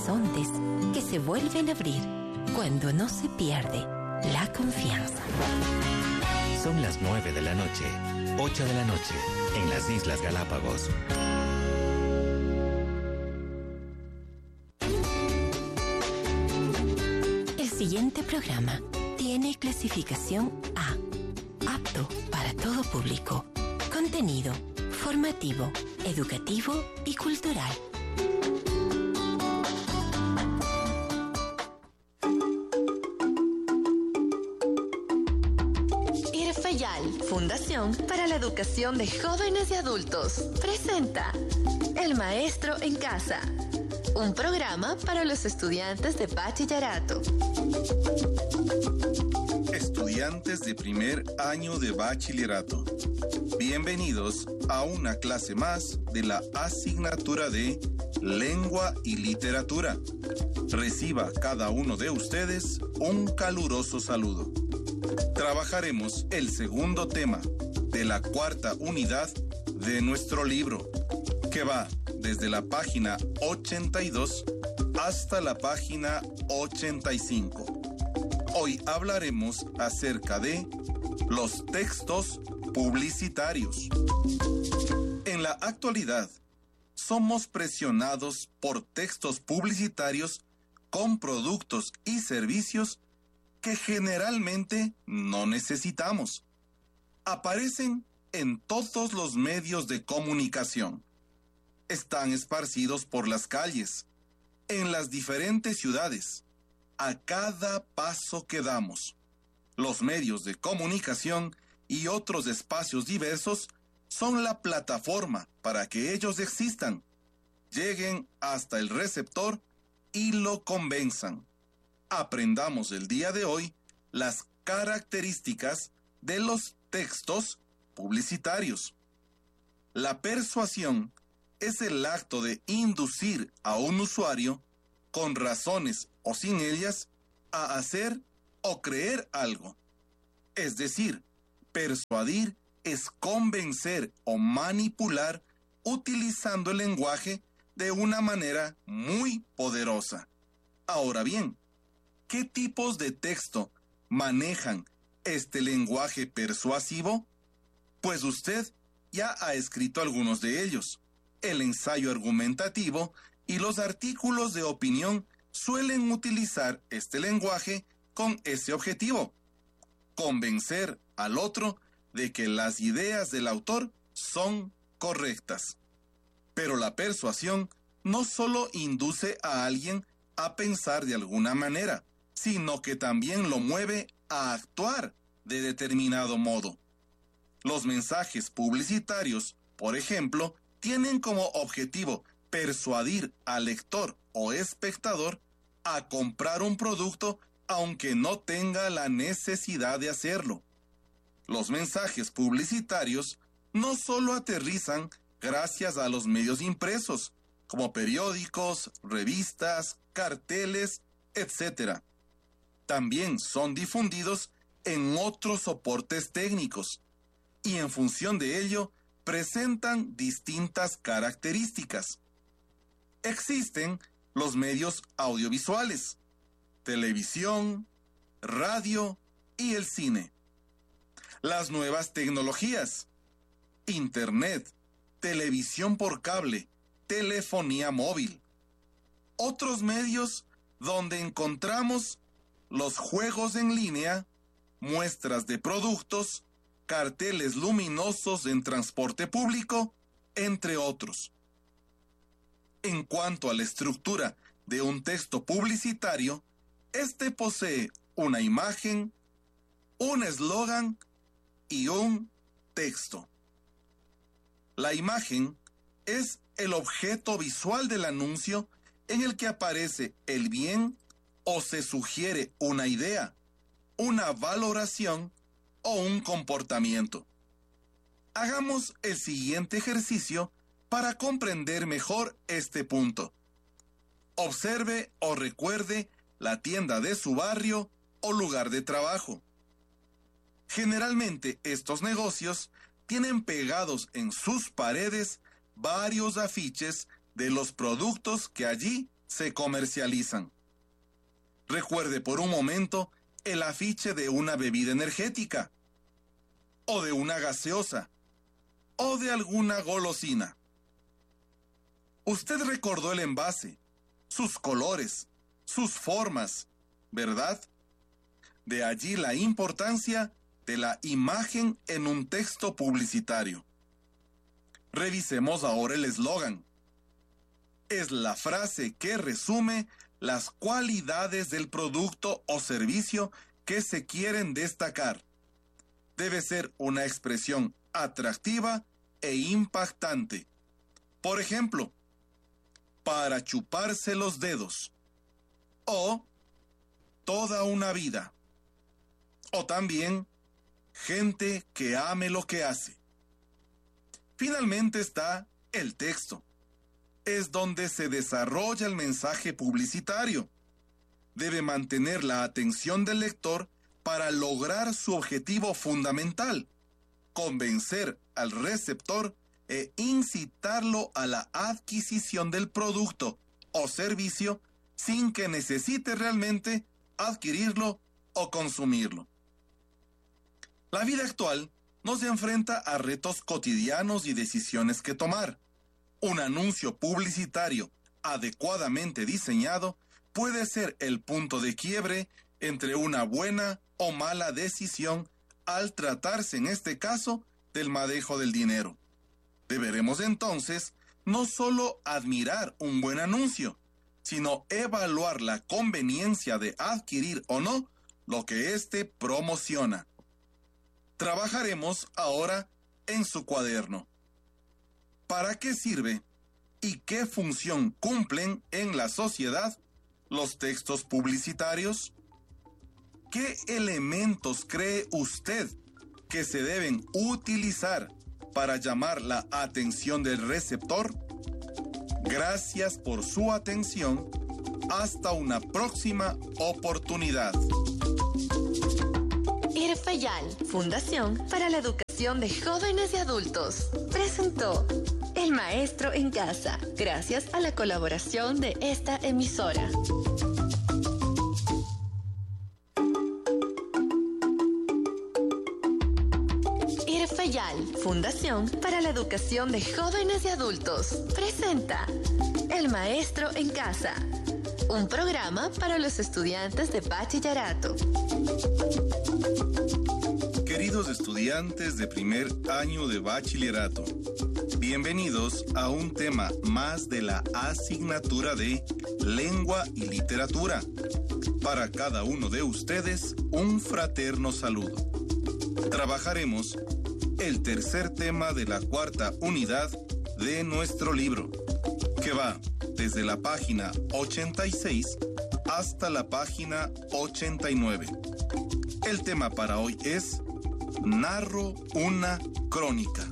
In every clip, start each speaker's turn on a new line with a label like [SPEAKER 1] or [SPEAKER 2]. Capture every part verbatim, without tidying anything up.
[SPEAKER 1] horizontes que se vuelven a abrir cuando no se pierde la confianza.
[SPEAKER 2] Son las nueve de la noche, ocho de la noche, en las Islas Galápagos.
[SPEAKER 1] El siguiente programa tiene clasificación A, apto para todo público. Contenido formativo, educativo y cultural.
[SPEAKER 3] IRFEYAL, Fundación para la Educación de Jóvenes y Adultos, presenta El Maestro en Casa, un programa para los estudiantes de bachillerato.
[SPEAKER 4] Estudiantes de primer año de bachillerato, bienvenidos a una clase más de la asignatura de Lengua y Literatura. Reciba cada uno de ustedes un caluroso saludo. Trabajaremos el segundo tema de la cuarta unidad de nuestro libro, que va desde la página ochenta y dos hasta la página ochenta y cinco. Hoy hablaremos acerca de los textos publicitarios. En la actualidad, somos presionados por textos publicitarios con productos y servicios que generalmente no necesitamos. Aparecen en todos los medios de comunicación. Están esparcidos por las calles, en las diferentes ciudades, a cada paso que damos. Los medios de comunicación y otros espacios diversos son la plataforma para que ellos existan, lleguen hasta el receptor y lo convenzan. Aprendamos el día de hoy las características de los textos publicitarios. La persuasión es el acto de inducir a un usuario, con razones o sin ellas, a hacer o creer algo. Es decir, persuadir es convencer o manipular utilizando el lenguaje de una manera muy poderosa. Ahora bien, ¿qué tipos de texto manejan este lenguaje persuasivo? Pues usted ya ha escrito algunos de ellos. El ensayo argumentativo y los artículos de opinión suelen utilizar este lenguaje con ese objetivo: convencer al otro de que las ideas del autor son correctas. Pero la persuasión no solo induce a alguien a pensar de alguna manera, sino que también lo mueve a actuar de determinado modo. Los mensajes publicitarios, por ejemplo, tienen como objetivo persuadir al lector o espectador a comprar un producto aunque no tenga la necesidad de hacerlo. Los mensajes publicitarios no solo aterrizan gracias a los medios impresos, como periódicos, revistas, carteles, etcétera. También son difundidos en otros soportes técnicos y en función de ello presentan distintas características. Existen los medios audiovisuales, televisión, radio y el cine. Las nuevas tecnologías, internet, televisión por cable, telefonía móvil. Otros medios donde encontramos los juegos en línea, muestras de productos, carteles luminosos en transporte público, entre otros. En cuanto a la estructura de un texto publicitario, este posee una imagen, un eslogan y un texto. La imagen es el objeto visual del anuncio en el que aparece el bien o se sugiere una idea, una valoración o un comportamiento. Hagamos el siguiente ejercicio para comprender mejor este punto. Observe o recuerde la tienda de su barrio o lugar de trabajo. Generalmente estos negocios tienen pegados en sus paredes varios afiches de los productos que allí se comercializan. Recuerde por un momento el afiche de una bebida energética, o de una gaseosa, o de alguna golosina. Usted recordó el envase, sus colores, sus formas, ¿verdad? De allí la importancia de la imagen en un texto publicitario. Revisemos ahora el eslogan. Es la frase que resume las cualidades del producto o servicio que se quieren destacar. Debe ser una expresión atractiva e impactante. Por ejemplo, para chuparse los dedos, o toda una vida, o también gente que ame lo que hace. Finalmente está el texto. Es donde se desarrolla el mensaje publicitario. Debe mantener la atención del lector para lograr su objetivo fundamental, convencer al receptor e incitarlo a la adquisición del producto o servicio sin que necesite realmente adquirirlo o consumirlo. La vida actual nos enfrenta a retos cotidianos y decisiones que tomar. Un anuncio publicitario adecuadamente diseñado puede ser el punto de quiebre entre una buena o mala decisión al tratarse en este caso del manejo del dinero. Deberemos entonces no solo admirar un buen anuncio, sino evaluar la conveniencia de adquirir o no lo que éste promociona. Trabajaremos ahora en su cuaderno. ¿Para qué sirve y qué función cumplen en la sociedad los textos publicitarios? ¿Qué elementos cree usted que se deben utilizar para llamar la atención del receptor? Gracias por su atención. Hasta una próxima oportunidad.
[SPEAKER 3] IRFEYAL, Fundación para la Educación de Jóvenes y Adultos, presentó El Maestro en Casa, gracias a la colaboración de esta emisora. IRFEYAL, Fundación para la Educación de Jóvenes y Adultos, presenta El Maestro en Casa, un programa para los estudiantes de bachillerato.
[SPEAKER 4] Queridos estudiantes de primer año de bachillerato, bienvenidos a un tema más de la asignatura de Lengua y Literatura. Para cada uno de ustedes, un fraterno saludo. Trabajaremos el tercer tema de la cuarta unidad de nuestro libro, que va desde la página ochenta y seis hasta la página ochenta y nueve. El tema para hoy es narro una crónica.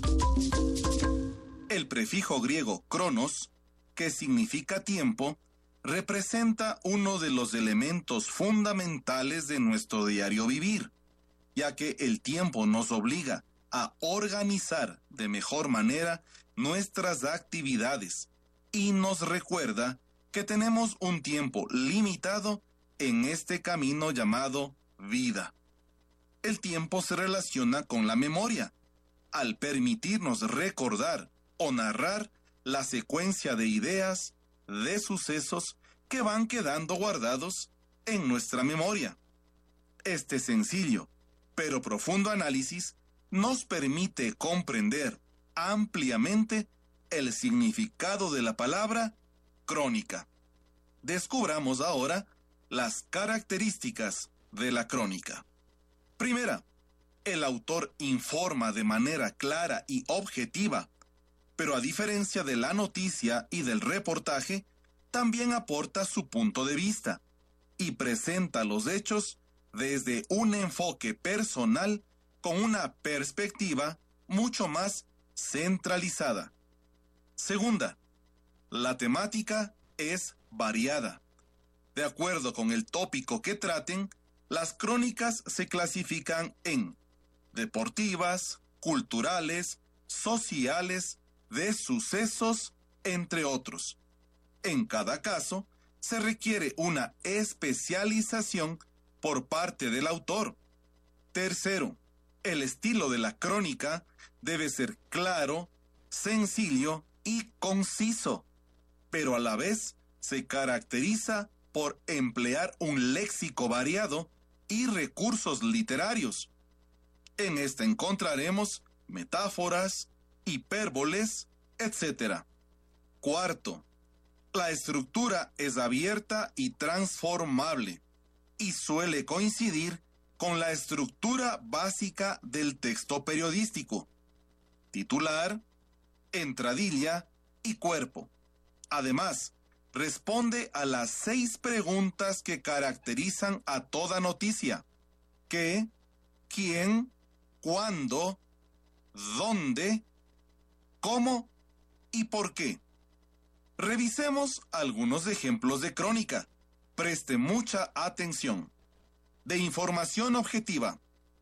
[SPEAKER 4] El prefijo griego cronos, que significa tiempo, representa uno de los elementos fundamentales de nuestro diario vivir, ya que el tiempo nos obliga a organizar de mejor manera nuestras actividades y nos recuerda que tenemos un tiempo limitado en este camino llamado vida. El tiempo se relaciona con la memoria, al permitirnos recordar o narrar la secuencia de ideas, de sucesos que van quedando guardados en nuestra memoria. Este sencillo, pero profundo análisis nos permite comprender ampliamente el significado de la palabra crónica. Descubramos ahora las características de la crónica. Primera, el autor informa de manera clara y objetiva, pero a diferencia de la noticia y del reportaje, también aporta su punto de vista y presenta los hechos desde un enfoque personal con una perspectiva mucho más centralizada. Segunda, la temática es variada. De acuerdo con el tópico que traten, las crónicas se clasifican en deportivas, culturales, sociales, de sucesos, entre otros. En cada caso, se requiere una especialización por parte del autor. Tercero, el estilo de la crónica debe ser claro, sencillo y conciso, pero a la vez se caracteriza por emplear un léxico variado y recursos literarios. En esta encontraremos metáforas, hipérboles, etcétera. Cuarto, la estructura es abierta y transformable y suele coincidir con la estructura básica del texto periodístico: titular, entradilla y cuerpo. Además, responde a las seis preguntas que caracterizan a toda noticia: ¿qué?, ¿quién?, ¿cuándo?, ¿dónde?, ¿cómo? ¿Y por qué? Revisemos algunos ejemplos de crónica. Preste mucha atención. De información objetiva.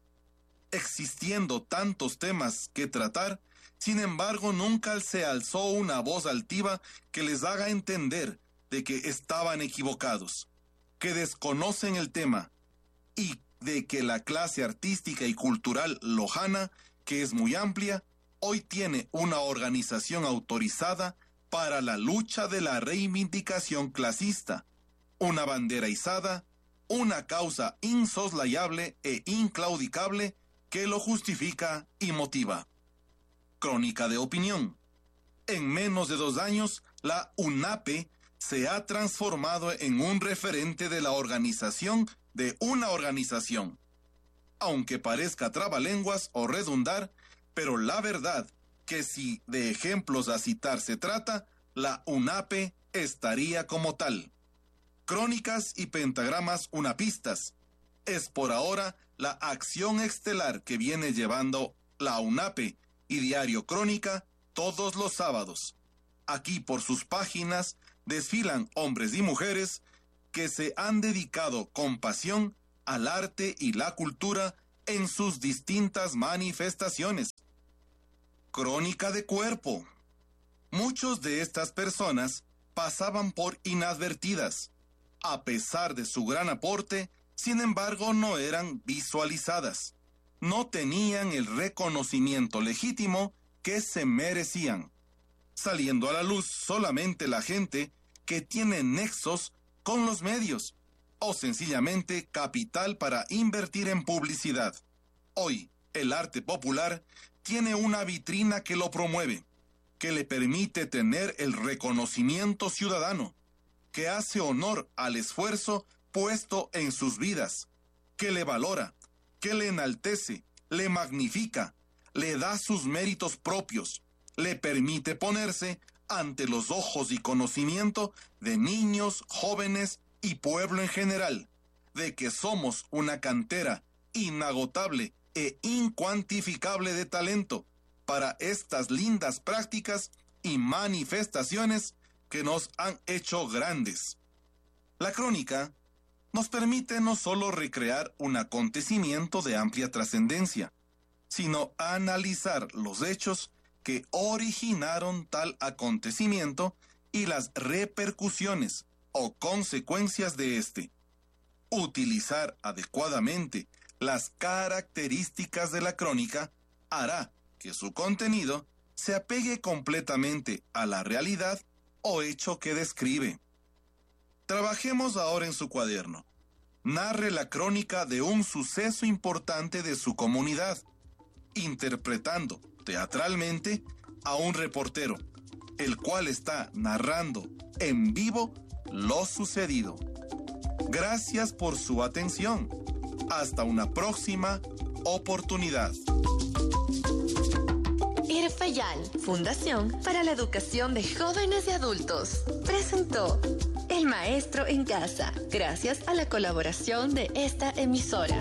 [SPEAKER 4] Existiendo tantos temas que tratar, sin embargo, nunca se alzó una voz altiva que les haga entender de que estaban equivocados, que desconocen el tema y de que la clase artística y cultural lojana, que es muy amplia, hoy tiene una organización autorizada para la lucha de la reivindicación clasista, una bandera izada, una causa insoslayable e inclaudicable que lo justifica y motiva. Crónica de opinión. En menos de dos años, la UNAPE se ha transformado en un referente de la organización de una organización. Aunque parezca trabalenguas o redundar, pero la verdad que si de ejemplos a citar se trata, la UNAPE estaría como tal. Crónicas y pentagramas unapistas. Es por ahora la acción estelar que viene llevando la UNAPE y Diario Crónica todos los sábados. Aquí por sus páginas desfilan hombres y mujeres que se han dedicado con pasión al arte y la cultura en sus distintas manifestaciones. Crónica de cuerpo. Muchos de estas personas pasaban por inadvertidas. A pesar de su gran aporte, sin embargo, no eran visualizadas. No tenían el reconocimiento legítimo que se merecían, saliendo a la luz solamente la gente que tiene nexos con los medios o sencillamente capital para invertir en publicidad. Hoy, el arte popular tiene una vitrina que lo promueve, que le permite tener el reconocimiento ciudadano, que hace honor al esfuerzo puesto en sus vidas, que le valora, que le enaltece, le magnifica, le da sus méritos propios, le permite ponerse ante los ojos y conocimiento de niños, jóvenes y pueblo en general, de que somos una cantera inagotable e incuantificable de talento para estas lindas prácticas y manifestaciones que nos han hecho grandes. La crónica nos permite no solo recrear un acontecimiento de amplia trascendencia, sino analizar los hechos que originaron tal acontecimiento y las repercusiones o consecuencias de este. Utilizar adecuadamente las características de la crónica hará que su contenido se apegue completamente a la realidad o hecho que describe. Trabajemos ahora en su cuaderno. Narre la crónica de un suceso importante de su comunidad, interpretando teatralmente a un reportero, el cual está narrando en vivo lo sucedido. Gracias por su atención. Hasta una próxima oportunidad.
[SPEAKER 3] IRFEYAL, Fundación para la Educación de Jóvenes y Adultos, presentó El Maestro en Casa, gracias a la colaboración de esta emisora.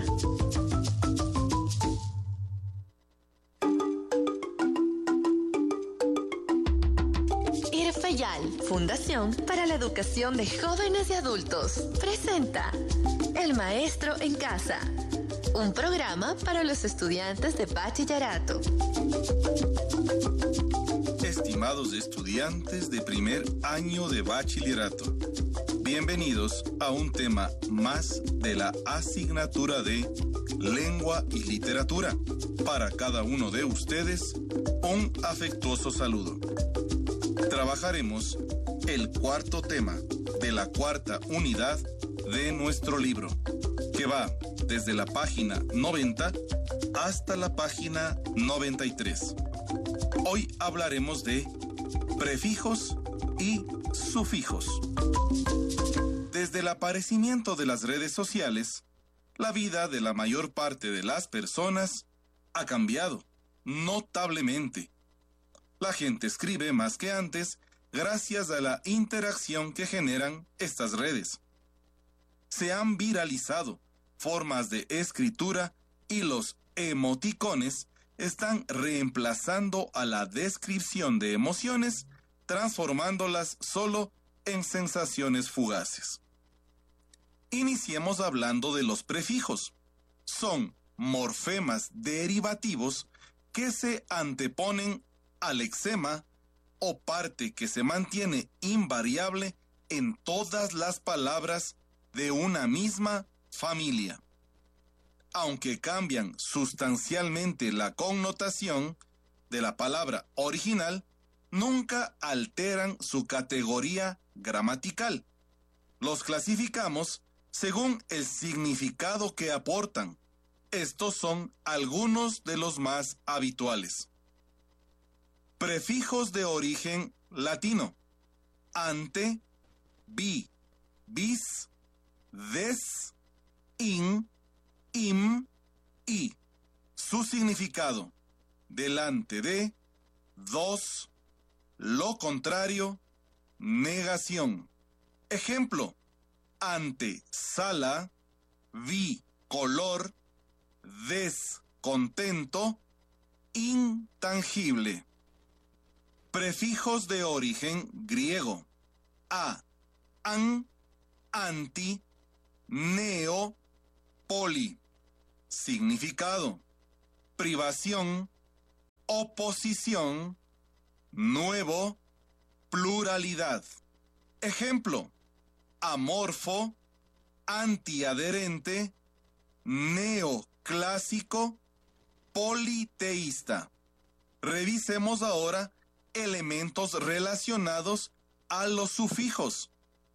[SPEAKER 3] IRFEYAL, Fundación para la Educación de Jóvenes y Adultos, presenta El Maestro en Casa, un programa para los estudiantes de bachillerato.
[SPEAKER 4] Estimados estudiantes de primer año de bachillerato, Bienvenidos a un tema más de la asignatura de Lengua y Literatura. Para cada uno de ustedes, un afectuoso saludo. Trabajaremos el cuarto tema de la cuarta unidad de nuestro libro, que va desde la página noventa hasta la página noventa y tres. Hoy hablaremos de prefijos y sufijos. Desde el aparecimiento de las redes sociales, la vida de la mayor parte de las personas ha cambiado notablemente. La gente escribe más que antes gracias a la interacción que generan estas redes. Se han viralizado formas de escritura y los emoticones están reemplazando a la descripción de emociones, transformándolas solo en sensaciones fugaces. Iniciemos hablando de los prefijos. Son morfemas derivativos que se anteponen al lexema o parte que se mantiene invariable en todas las palabras de una misma familia. Aunque cambian sustancialmente la connotación de la palabra original, nunca alteran su categoría gramatical. Los clasificamos según el significado que aportan. Estos son algunos de los más habituales. Prefijos de origen latino: ante, bi, bis, des, in, im, y. Su significado: delante de, dos, lo contrario, negación. Ejemplo: ante, sala, vi, color, des, contento, intangible. Prefijos de origen griego: a, an, anti, neo, poli. Significado: privación, oposición, nuevo, pluralidad. Ejemplo: amorfo, antiadherente, neoclásico, politeísta. Revisemos ahora elementos relacionados a los sufijos.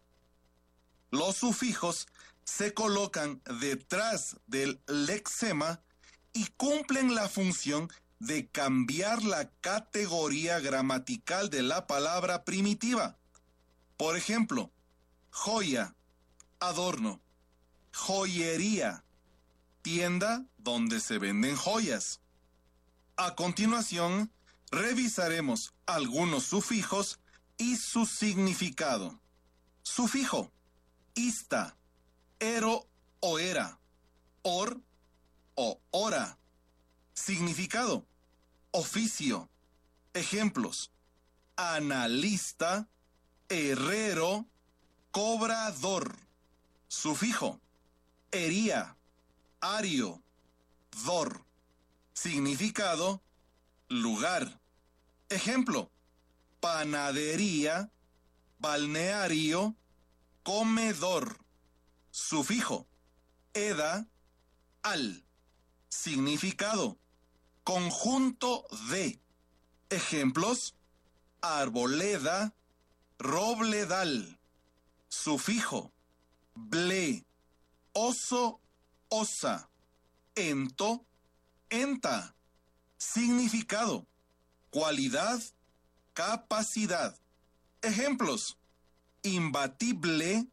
[SPEAKER 4] Los sufijos se colocan detrás del lexema y cumplen la función de cambiar la categoría gramatical de la palabra primitiva. Por ejemplo, joya, adorno; joyería, tienda donde se venden joyas. A continuación, revisaremos algunos sufijos y su significado. Sufijo: ista, ero o era, or o hora. Significado: oficio. Ejemplos: analista, herrero, cobrador. Sufijo: ería, ario, dor. Significado: lugar. Ejemplo: panadería, balneario, comedor. Sufijo: eda, al. Significado: conjunto de. Ejemplos: arboleda, robledal. Sufijo: ble, oso, osa, ento, enta. Significado: cualidad, capacidad. Ejemplos: imbatible,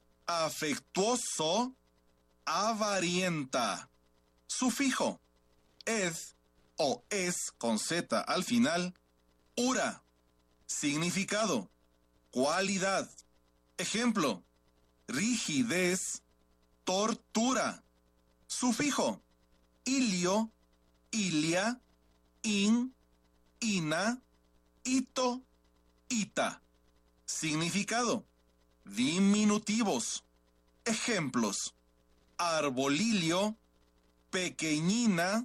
[SPEAKER 4] afectuoso, avarienta. Sufijo: ed o es con z al final, ura. Significado: cualidad. Ejemplo: rigidez, tortura. Sufijo: ilio, ilia, in, ina, ito, ita. Significado: diminutivos. Ejemplos: arbolilio, pequeñina,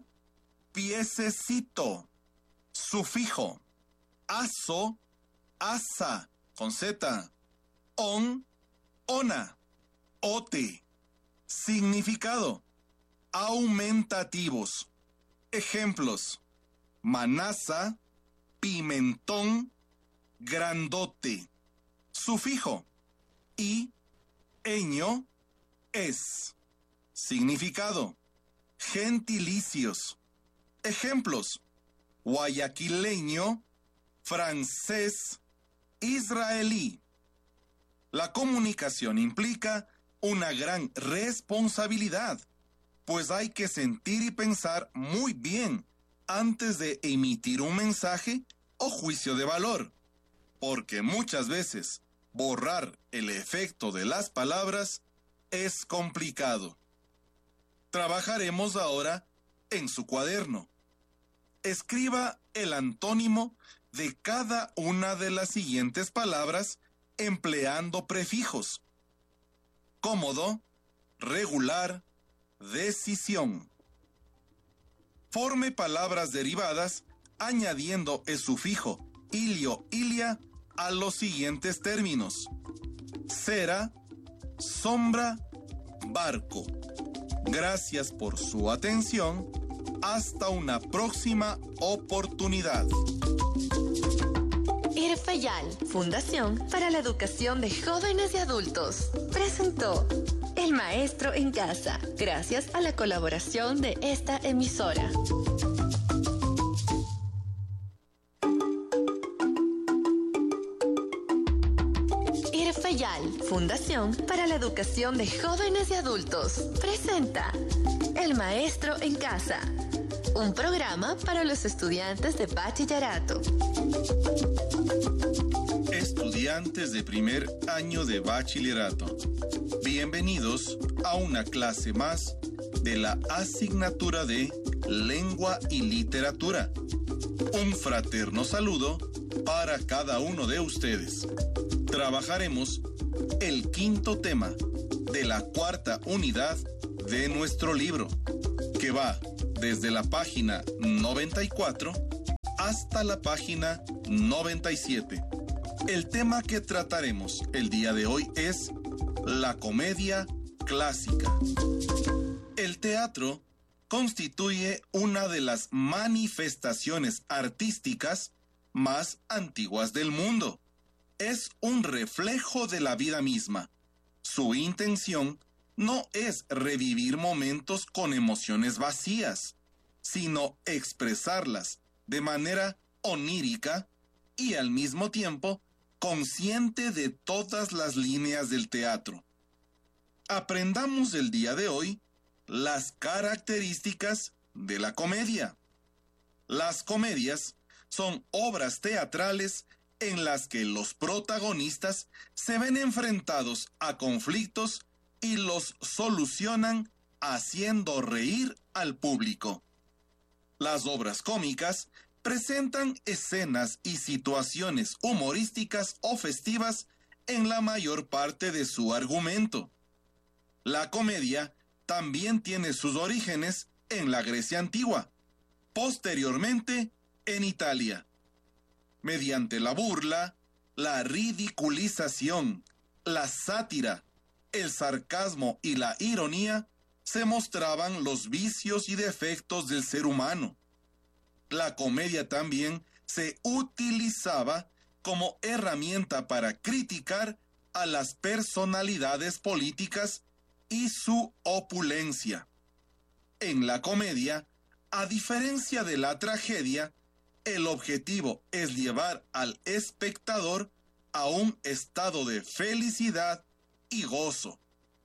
[SPEAKER 4] piececito. Sufijo: aso, asa, con z, on, ona, ote. Significado: aumentativos. Ejemplos: manaza, pimentón, grandote. Sufijo: y, eño, es. Significado: gentilicios. Ejemplos: guayaquileño, francés, israelí. La comunicación implica una gran responsabilidad, pues hay que sentir y pensar muy bien antes de emitir un mensaje o juicio de valor, porque muchas veces borrar el efecto de las palabras es complicado. Trabajaremos ahora en su cuaderno. Escriba el antónimo de cada una de las siguientes palabras empleando prefijos: cómodo, regular, decisión. Forme palabras derivadas añadiendo el sufijo ilio, ilia a los siguientes términos: cera, sombra, barco. Gracias por su atención. Hasta una próxima oportunidad.
[SPEAKER 3] IRFEYAL, Fundación para la Educación de Jóvenes y Adultos, presentó El Maestro en Casa, gracias a la colaboración de esta emisora. IRFEYAL, Fundación para la Educación de Jóvenes y Adultos, presenta El Maestro en Casa, un programa para los estudiantes de bachillerato.
[SPEAKER 4] Estudiantes de primer año de bachillerato, bienvenidos a una clase más de la asignatura de Lengua y Literatura. Un fraterno saludo para cada uno de ustedes. Trabajaremos el quinto tema de la cuarta unidad de nuestro libro, que va desde la página noventa y cuatro hasta la página noventa y siete. El tema que trataremos el día de hoy es la comedia clásica. El teatro constituye una de las manifestaciones artísticas más antiguas del mundo. Es un reflejo de la vida misma. Su intención no es revivir momentos con emociones vacías, sino expresarlas de manera onírica y al mismo tiempo consciente de todas las líneas del teatro. Aprendamos el día de hoy las características de la comedia. Las comedias son obras teatrales en las que los protagonistas se ven enfrentados a conflictos y los solucionan haciendo reír al público. Las obras cómicas presentan escenas y situaciones humorísticas o festivas en la mayor parte de su argumento. La comedia también tiene sus orígenes en la Grecia antigua, posteriormente en Italia. Mediante la burla, la ridiculización, la sátira, el sarcasmo y la ironía, se mostraban los vicios y defectos del ser humano. La comedia también se utilizaba como herramienta para criticar a las personalidades políticas y su opulencia. En la comedia, a diferencia de la tragedia, el objetivo es llevar al espectador a un estado de felicidad y gozo.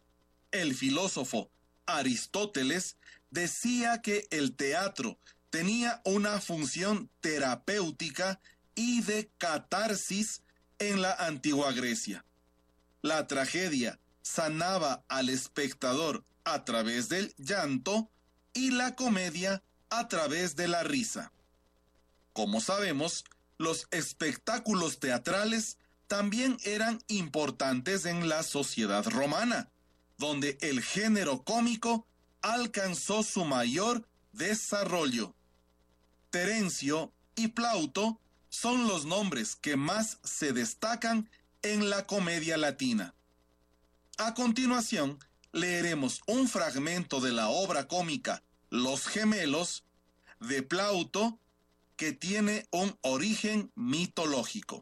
[SPEAKER 4] El filósofo Aristóteles decía que el teatro tenía una función terapéutica y de catarsis en la antigua Grecia. La tragedia sanaba al espectador a través del llanto y la comedia a través de la risa. Como sabemos, los espectáculos teatrales también eran importantes en la sociedad romana, donde el género cómico alcanzó su mayor desarrollo. Terencio y Plauto son los nombres que más se destacan en la comedia latina. A continuación, leeremos un fragmento de la obra cómica Los Gemelos de Plauto, que tiene un origen mitológico.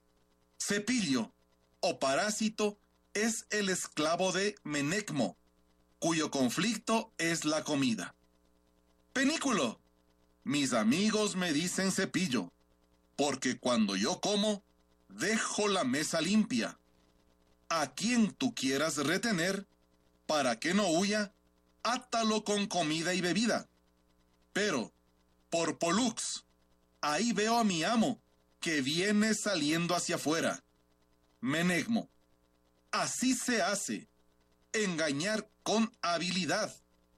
[SPEAKER 4] Cepillo o Parásito es el esclavo de Menecmo, cuyo conflicto es la comida. Penículo. Mis amigos me dicen Cepillo, porque cuando yo como, dejo la mesa limpia. A quien tú quieras retener, para que no huya, átalo con comida y bebida. Pero, por Pollux, ahí veo a mi amo, que viene saliendo hacia afuera. Menecmo. Así se hace, engañar con habilidad.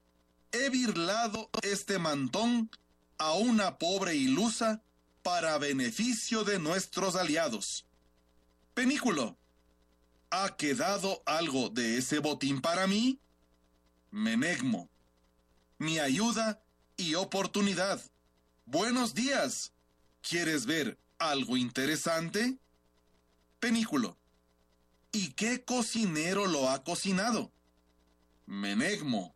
[SPEAKER 4] He birlado este mantón a una pobre ilusa para beneficio de nuestros aliados. Penículo. ¿Ha quedado algo de ese botín para mí? Menecmo. Mi ayuda y oportunidad. Buenos días. ¿Quieres ver algo interesante? Penículo. ¿Y qué cocinero lo ha cocinado? Menecmo.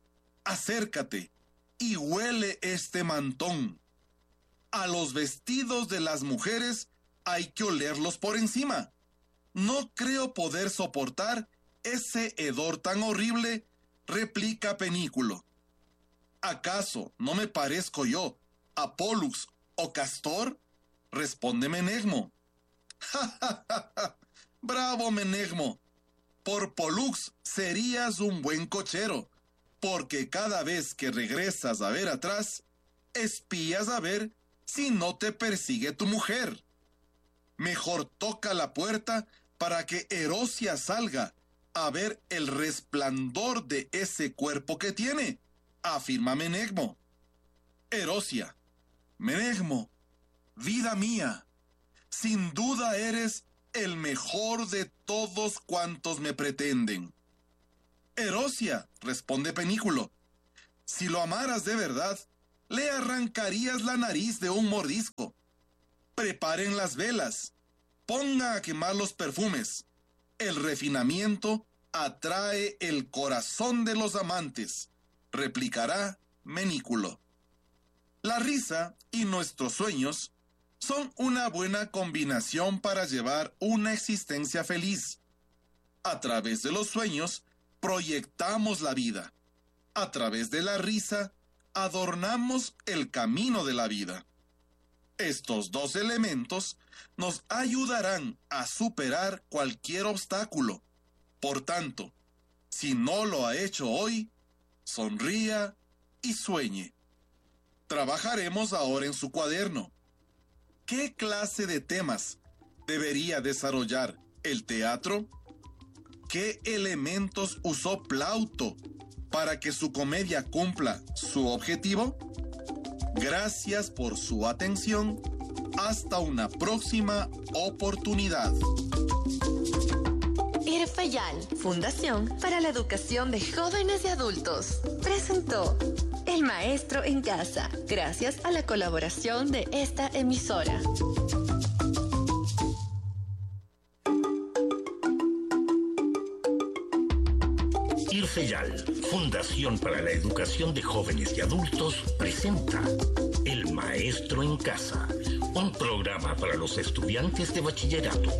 [SPEAKER 4] Acércate y huele este mantón. A los vestidos de las mujeres hay que olerlos por encima. No creo poder soportar ese hedor tan horrible, replica Penículo. ¿Acaso no me parezco yo a Pollux o Castor? Responde Menecmo. ¡Ja, ja, ja, ja! Bravo, Menecmo. Por Pollux serías un buen cochero, porque cada vez que regresas a ver atrás, espías a ver si no te persigue tu mujer. Mejor toca la puerta para que Erosia salga a ver el resplandor de ese cuerpo que tiene, afirma Menecmo. Erosia. Menecmo, vida mía, sin duda eres el mejor de todos cuantos me pretenden. Erosia, responde Penículo, si lo amaras de verdad, le arrancarías la nariz de un mordisco. Preparen las velas, pongan a quemar los perfumes. El refinamiento atrae el corazón de los amantes, replicará Menículo. La risa y nuestros sueños son una buena combinación para llevar una existencia feliz. A través de los sueños, proyectamos la vida. A través de la risa, adornamos el camino de la vida. Estos dos elementos nos ayudarán a superar cualquier obstáculo. Por tanto, si no lo ha hecho hoy, sonría y sueñe. Trabajaremos ahora en su cuaderno. ¿Qué clase de temas debería desarrollar el teatro? ¿Qué elementos usó Plauto para que su comedia cumpla su objetivo? Gracias por su atención. Hasta una próxima oportunidad.
[SPEAKER 3] IRFEYAL, Fundación para la Educación de Jóvenes y Adultos, presentó El Maestro en Casa, gracias a la colaboración de esta emisora.
[SPEAKER 5] IRFEYAL, Fundación para la Educación de Jóvenes y Adultos, presenta El Maestro en Casa, un programa para los estudiantes de bachillerato.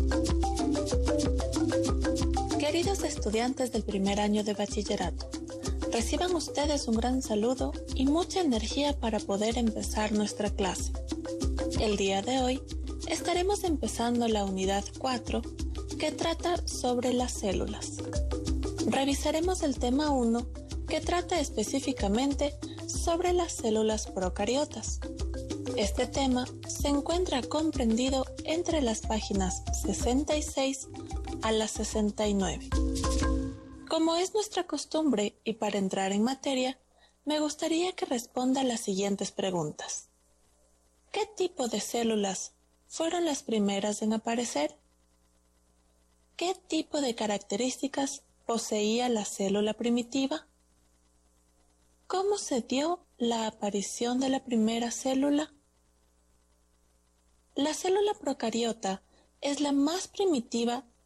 [SPEAKER 6] Queridos estudiantes del primer año de bachillerato, reciban ustedes un gran saludo y mucha energía para poder empezar nuestra clase. El día de hoy estaremos empezando la unidad cuatro, que trata sobre las células. Revisaremos el tema uno, que trata específicamente sobre las células procariotas. Este tema se encuentra comprendido entre las páginas sesenta y seis a las sesenta y nueve. Como es nuestra costumbre y para entrar en materia, me gustaría que responda las siguientes preguntas. ¿Qué tipo de células fueron las primeras en aparecer? ¿Qué tipo de características poseía la célula primitiva? ¿Cómo se dio la aparición de la primera célula? La célula procariota es la más primitiva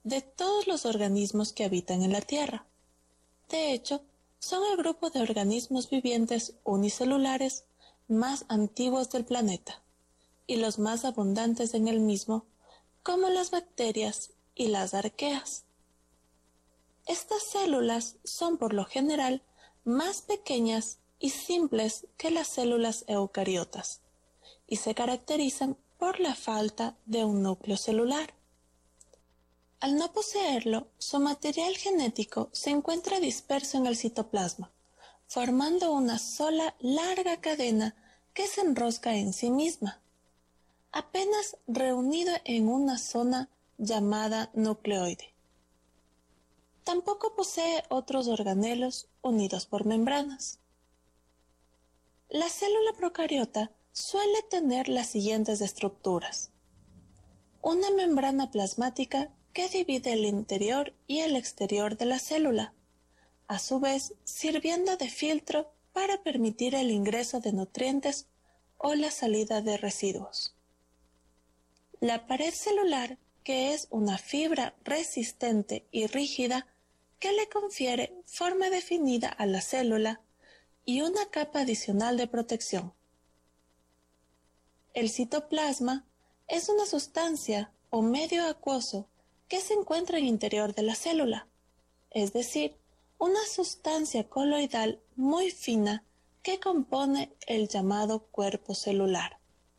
[SPEAKER 6] de todos los organismos que habitan en la Tierra. De hecho, son el grupo de organismos vivientes unicelulares más antiguos del planeta y los más abundantes en el mismo, como las bacterias y las arqueas. Estas células son por lo general más pequeñas y simples que las células eucariotas y se caracterizan por la falta de un núcleo celular. Al no poseerlo, su material genético se encuentra disperso en el citoplasma, formando una sola larga cadena que se enrosca en sí misma, apenas reunido en una zona llamada nucleoide. Tampoco posee otros organelos unidos por membranas. La célula procariota suele tener las siguientes estructuras: una membrana plasmática que divide el interior y el exterior de la célula, a su vez sirviendo de filtro para permitir el ingreso de nutrientes o la salida de residuos. La pared celular, que es una fibra resistente y rígida que le confiere forma definida a la célula y una capa adicional de protección. El citoplasma es una sustancia o medio acuoso que se encuentra en el interior de la célula, es decir, una sustancia coloidal muy fina que compone el llamado cuerpo celular.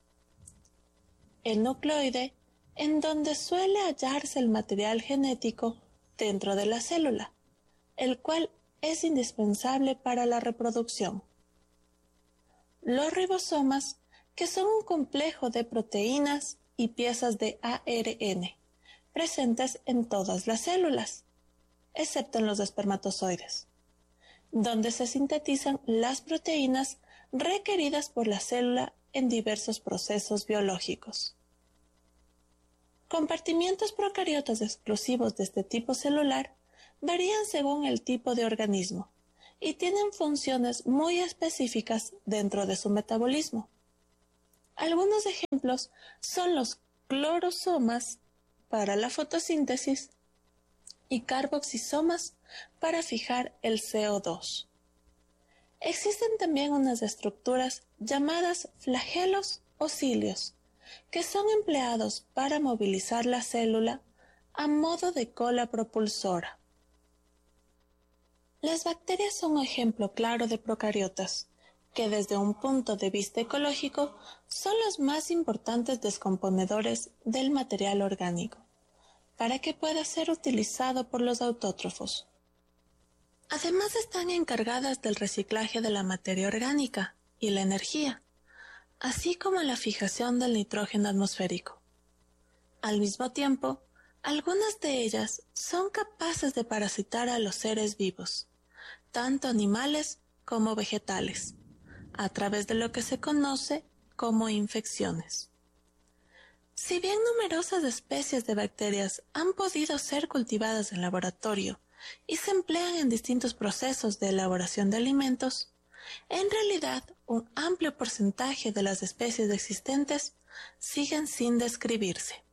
[SPEAKER 6] El nucleoide, en donde suele hallarse el material genético dentro de la célula, el cual es indispensable para la reproducción. Los ribosomas, que son un complejo de proteínas y piezas de A R N, presentes en todas las células, excepto en los espermatozoides, donde se sintetizan las proteínas requeridas por la célula en diversos procesos biológicos. Compartimientos procariotas exclusivos de este tipo celular varían según el tipo de organismo y tienen funciones muy específicas dentro de su metabolismo. Algunos ejemplos son los clorosomas para la fotosíntesis y carboxisomas para fijar el C O dos. Existen también unas estructuras llamadas flagelos o cilios, que son empleados para movilizar la célula a modo de cola propulsora. Las bacterias son un ejemplo claro de procariotas, que desde un punto de vista ecológico son los más importantes descomponedores del material orgánico, para que pueda ser utilizado por los autótrofos. Además están encargadas del reciclaje de la materia orgánica y la energía, así como la fijación del nitrógeno atmosférico. Al mismo tiempo, algunas de ellas son capaces de parasitar a los seres vivos, tanto animales como vegetales, a través de lo que se conoce como infecciones. Si bien numerosas especies de bacterias han podido ser cultivadas en laboratorio y se emplean en distintos procesos de elaboración de alimentos, en realidad un amplio porcentaje de las especies existentes siguen sin describirse.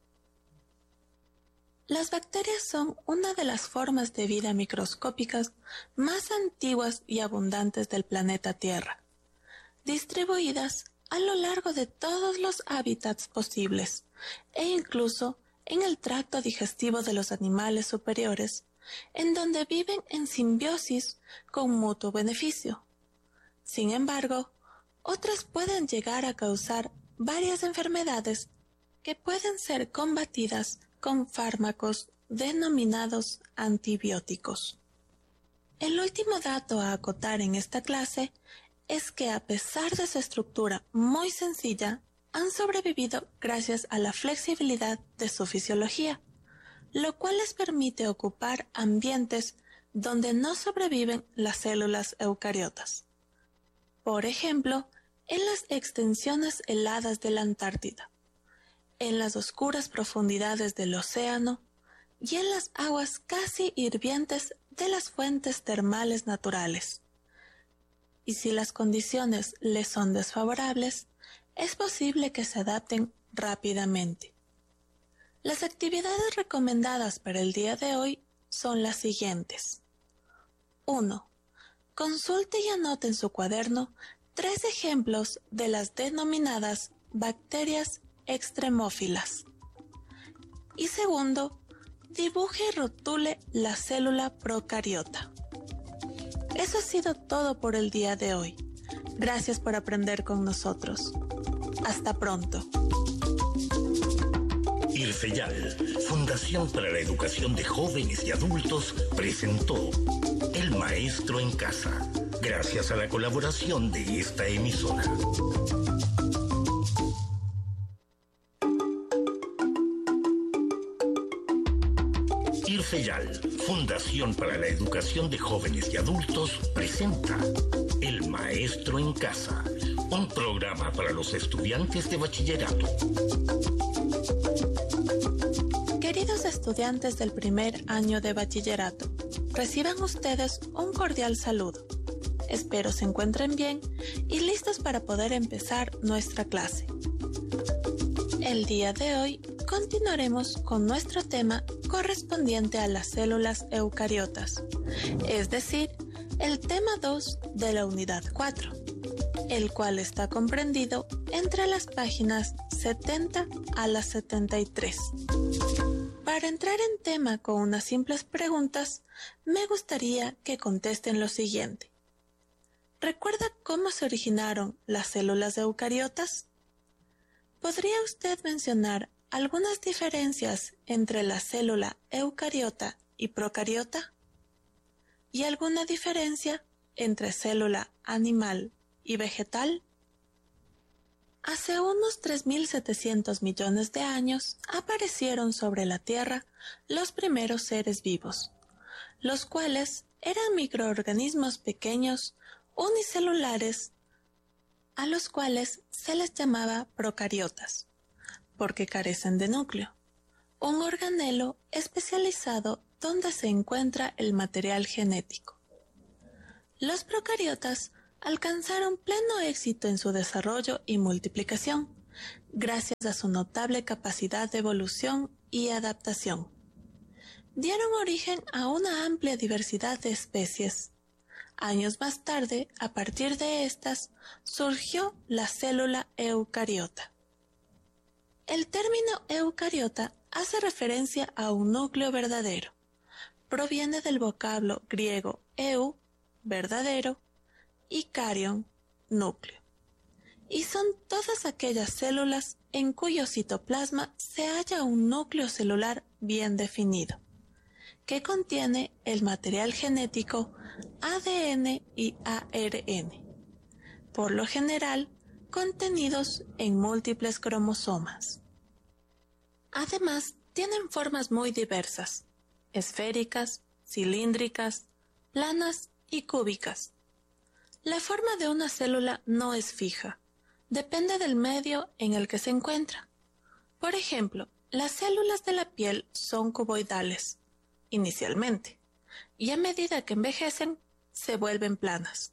[SPEAKER 6] Las bacterias son una de las formas de vida microscópicas más antiguas y abundantes del planeta Tierra, distribuidas a lo largo de todos los hábitats posibles e incluso en el tracto digestivo de los animales superiores, en donde viven en simbiosis con mutuo beneficio. Sin embargo, otras pueden llegar a causar varias enfermedades que pueden ser combatidas con fármacos denominados antibióticos. El último dato a acotar en esta clase es que a pesar de su estructura muy sencilla, han sobrevivido gracias a la flexibilidad de su fisiología, lo cual les permite ocupar ambientes donde no sobreviven las células eucariotas. Por ejemplo, en las extensiones heladas de la Antártida, en las oscuras profundidades del océano y en las aguas casi hirvientes de las fuentes termales naturales. Y si las condiciones les son desfavorables, es posible que se adapten rápidamente. Las actividades recomendadas para el día de hoy son las siguientes. uno. Consulte y anote en su cuaderno tres ejemplos de las denominadas bacterias extremófilas. Y segundo, dibuje y rotule la célula procariota. Eso ha sido todo por el día de hoy. Gracias por aprender con nosotros. Hasta pronto.
[SPEAKER 5] IRFEYAL, Fundación para la Educación de Jóvenes y Adultos, presentó El Maestro en Casa, gracias a la colaboración de esta emisora. IRFEYAL, Fundación para la Educación de Jóvenes y Adultos, presenta El Maestro en Casa, un programa para los estudiantes de bachillerato.
[SPEAKER 6] Queridos estudiantes del primer año de bachillerato, reciban ustedes un cordial saludo. Espero se encuentren bien y listos para poder empezar nuestra clase. El día de hoy continuaremos con nuestro tema correspondiente a las células eucariotas, es decir, el tema dos de la unidad cuatro, el cual está comprendido entre las páginas setenta a las setenta y tres. Para entrar en tema con unas simples preguntas, me gustaría que contesten lo siguiente. ¿Recuerda cómo se originaron las células eucariotas? ¿Podría usted mencionar algunas diferencias entre la célula eucariota y procariota? ¿Y alguna diferencia entre célula animal y vegetal? Hace unos tres mil setecientos millones de años aparecieron sobre la Tierra los primeros seres vivos, los cuales eran microorganismos pequeños unicelulares a los cuales se les llamaba procariotas, porque carecen de núcleo, un organelo especializado donde se encuentra el material genético. Los procariotas alcanzaron pleno éxito en su desarrollo y multiplicación, gracias a su notable capacidad de evolución y adaptación. Dieron origen a una amplia diversidad de especies. Años más tarde, a partir de estas, surgió la célula eucariota. El término eucariota hace referencia a un núcleo verdadero. Proviene del vocablo griego eu, verdadero, y carion, núcleo. Y son todas aquellas células en cuyo citoplasma se halla un núcleo celular bien definido, que contiene el material genético A D N y A R N, por lo general contenidos en múltiples cromosomas. Además, tienen formas muy diversas, esféricas, cilíndricas, planas y cúbicas. La forma de una célula no es fija, depende del medio en el que se encuentra. Por ejemplo, las células de la piel son cuboidales, inicialmente, y a medida que envejecen, se vuelven planas.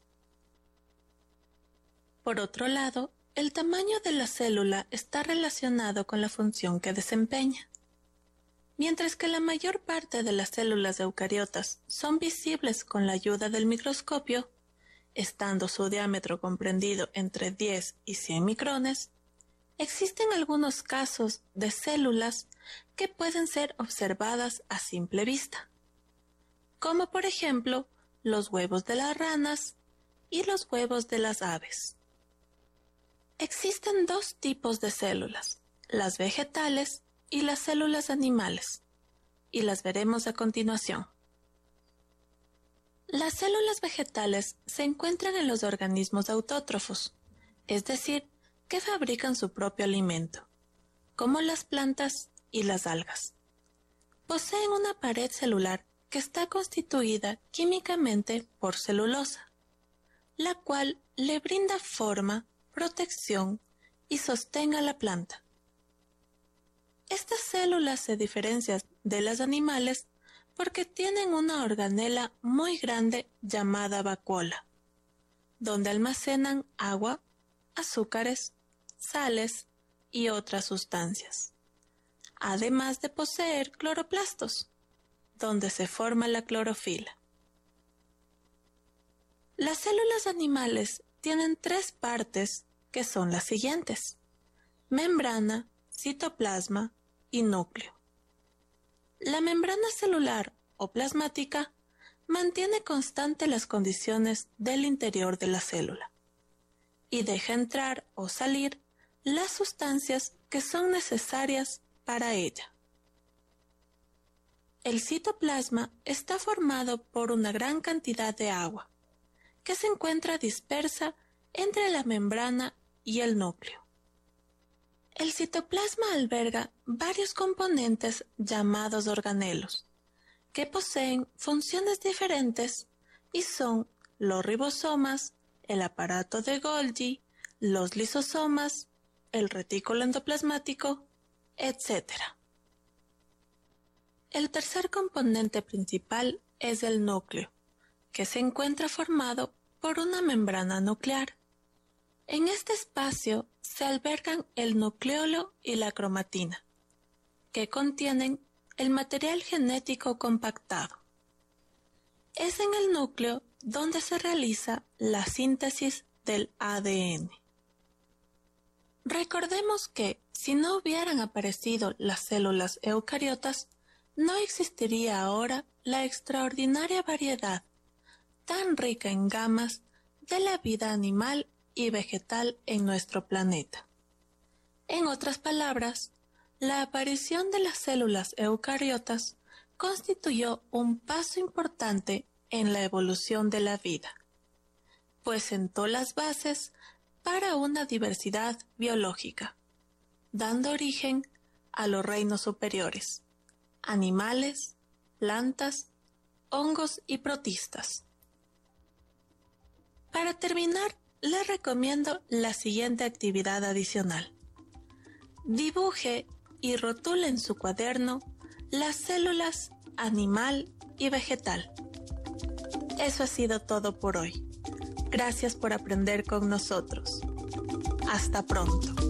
[SPEAKER 6] Por otro lado, el tamaño de la célula está relacionado con la función que desempeña. Mientras que la mayor parte de las células eucariotas son visibles con la ayuda del microscopio, estando su diámetro comprendido entre diez y cien micrones, existen algunos casos de células que pueden ser observadas a simple vista, como por ejemplo los huevos de las ranas y los huevos de las aves. Existen dos tipos de células, las vegetales y las células animales, y las veremos a continuación. Las células vegetales se encuentran en los organismos autótrofos, es decir, que fabrican su propio alimento, como las plantas y las algas. Poseen una pared celular que está constituida químicamente por celulosa, la cual le brinda forma, protección y sostén a la planta. Estas células se diferencian de las animales porque tienen una organela muy grande llamada vacuola, donde almacenan agua, azúcares, sales y otras sustancias. además de poseer cloroplastos, donde se forma la clorofila. Las células animales tienen tres partes que son las siguientes: membrana, citoplasma y núcleo. La membrana celular o plasmática mantiene constante las condiciones del interior de la célula y deja entrar o salir las sustancias que son necesarias para ella. El citoplasma está formado por una gran cantidad de agua que se encuentra dispersa entre la membrana y el núcleo. El citoplasma alberga varios componentes llamados organelos, que poseen funciones diferentes y son los ribosomas, el aparato de Golgi, los lisosomas, el retículo endoplasmático, etcétera. El tercer componente principal es el núcleo, que se encuentra formado por una membrana nuclear. En este espacio se albergan el nucleolo y la cromatina, que contienen el material genético compactado. Es en el núcleo donde se realiza la síntesis del A D N. Recordemos que, si no hubieran aparecido las células eucariotas, no existiría ahora la extraordinaria variedad, tan rica en gamas, de la vida animal y vegetal en nuestro planeta. En otras palabras, la aparición de las células eucariotas constituyó un paso importante en la evolución de la vida, pues sentó las bases para una diversidad biológica, dando origen a los reinos superiores: animales, plantas, hongos y protistas. Para terminar, les recomiendo la siguiente actividad adicional. Dibuje y rotule en su cuaderno las células animal y vegetal. Eso ha sido todo por hoy. Gracias por aprender con nosotros. Hasta pronto.